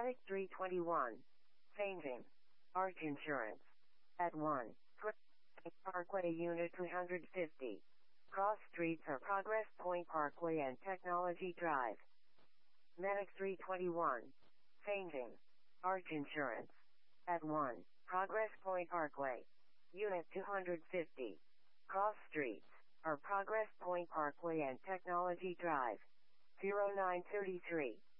Medic 321. Fainting. Arch Insurance. At 1. Parkway Unit 250. Cross streets are Progress Point Parkway and Technology Drive. Medic 321. Fainting. Arch Insurance. At 1. Progress Point Parkway. Unit 250. Cross streets are Progress Point Parkway and Technology Drive. 0933.